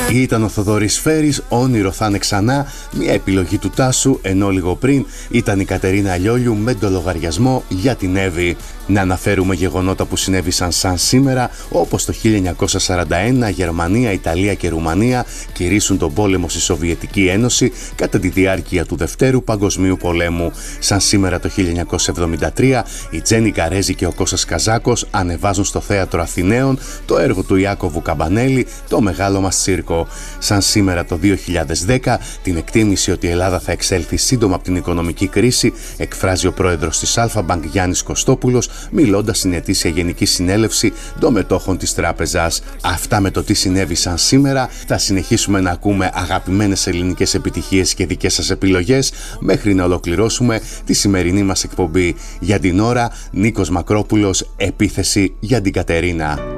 Ήταν ο Θοδωρής Φέρης, όνειρο θα είναι ξανά, μια επιλογή του Τάσου, ενώ λίγο πριν ήταν η Κατερίνα Λιόλιου με το λογαριασμό για την Εύη. Να αναφέρουμε γεγονότα που συνέβησαν σαν σήμερα, όπως το 1941 Γερμανία, Ιταλία και Ρουμανία κηρύσσουν τον πόλεμο στη Σοβιετική Ένωση κατά τη διάρκεια του Δευτέρου Παγκοσμίου Πολέμου. Σαν σήμερα το 1973 η Τζένι Καρέζη και ο Κώστας Καζάκος ανεβάζουν στο Θέατρο Αθηναίων το έργο του Ιάκωβου Καμπανέλη, το Μεγάλο μας Τσίρκο. Σαν σήμερα το 2010 την εκτίμηση ότι η Ελλάδα θα εξέλθει σύντομα από την οικονομική κρίση εκφράζει ο πρόεδρος της Αλφα-Μπανκ Γιάννης Κωστόπουλος, μιλώντας στην ετήσια Γενική Συνέλευση των μετόχων της τράπεζας. Αυτά με το τι συνέβησαν σήμερα. Θα συνεχίσουμε να ακούμε αγαπημένες ελληνικές επιτυχίες και δικές σας επιλογές μέχρι να ολοκληρώσουμε τη σημερινή μας εκπομπή. Για την ώρα, Νίκος Μακρόπουλος, επίθεση για την Κατερίνα.